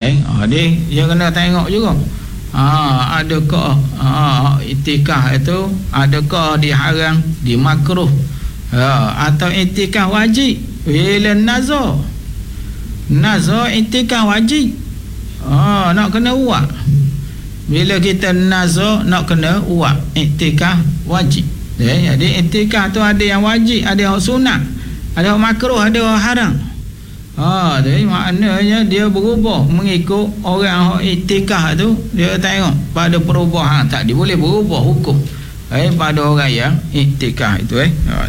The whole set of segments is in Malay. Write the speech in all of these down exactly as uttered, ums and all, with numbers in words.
eh ha, dia dia kena tengok juga ha, adakah ha, itikaf itu adakah diharam, dimakruh ha, atau itikaf wajib. Bila nazar nazar itikaf wajib ha, nak kena buat. Bila kita nazar nak kena buat itikaf wajib. Eh, jadi itikaf tu ada yang wajib, ada yang sunat, ada yang makruh, ada yang haram. Ha, jadi maknanya dia berubah mengikut orang yang itikaf tu. Dia tengok pada perubahan tak dia boleh berubah hukum eh pada orang yang itikaf itu eh. Ha.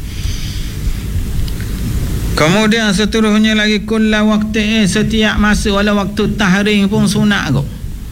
Kemudian seterusnya lagi kullu waktu eh, setiap masa walau waktu tahrim pun sunat kau.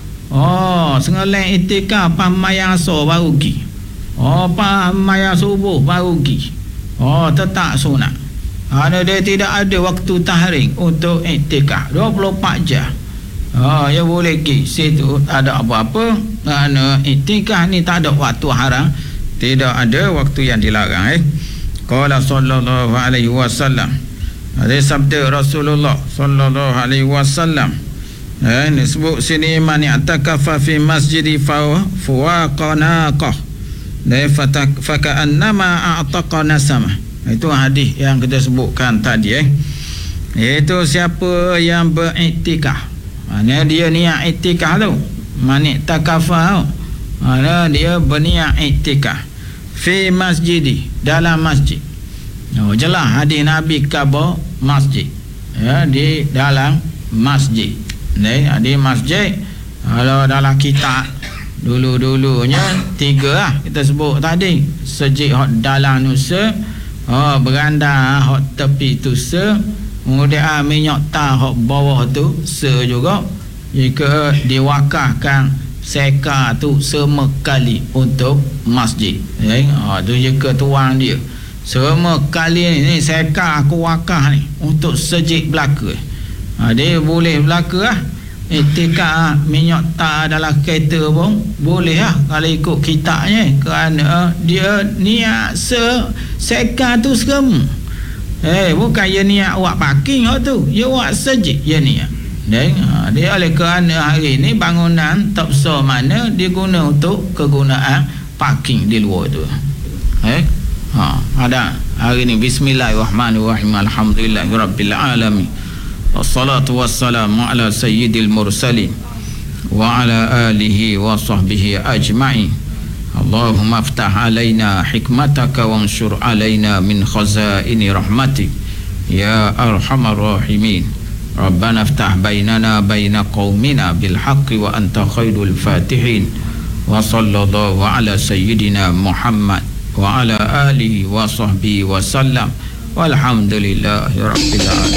Oh, sengalang itikaf pamayang asar baru pergi. Oh, pamayang subuh baru pergi. Oh, tetap sunat. Ada dia tidak ada waktu tahrim untuk itikaf dua puluh empat jam. Oh, ya boleh pergi situ, tak ada apa-apa. Kerana itikaf ni tak ada waktu haram, tidak ada waktu yang dilarang eh. Qala sallallahu alaihi wasallam. Ada sabda Rasulullah sallallahu alaihi wasallam. Eh, ni sebut sini man i'takafa fi masjidi fa fuwaqanaqah la faka'annama a'taqana sama. Itu hadis yang kita sebutkan tadi eh. Iaitu siapa yang beriktikaf, maknanya dia niat iktikaf tu, man i'takafa tu, maknanya dia berniat iktikaf fi masjidi, dalam masjid. Oh, jelas hadis Nabi khabar masjid ya, di dalam masjid. Ni di masjid kalau dalam kitab dulu-dulunya tiga lah kita sebut tadi. Sejid hot dalam nusa, oh, beranda hot tepi tu se, kemudian minyak tah hot bawah tu se juga. Jika diwakafkan seka tu semua kali untuk masjid eh, oh, tu jika tuang dia semua kali ni seka aku wakaf ni untuk sejid belaka. Ha, dia boleh belaka lah. Itikaf minyak tak dalam kereta pun boleh lah kalau ikut kitabnya, kerana dia niat se seka tu serem. Eh, bukan dia niat buat parking tu, dia buat sejid dia niat. Dan ha, dia oleh kerana hari ni bangunan tak besar mana diguna untuk kegunaan parking di luar tu. Eh, ha, ada hari ni bismillahirrahmanirrahim alhamdulillahirabbil alamin. Wassalatu wassalamu ala sayyidil mursalin wa ala alihi wa sahbihi ajma'in. Allahumma aftah alaina hikmataka wanshur alaina min khazaini rahmatik ya arhamar rahimin. Rabbana aftah bainana baina qaumina bil haqqi wa anta khairul fatihin. Wa sallallahu ala sayyidina Muhammad wa ala alihi wa sahbihi wa sallam. Walhamdulillahi rabbil alamin.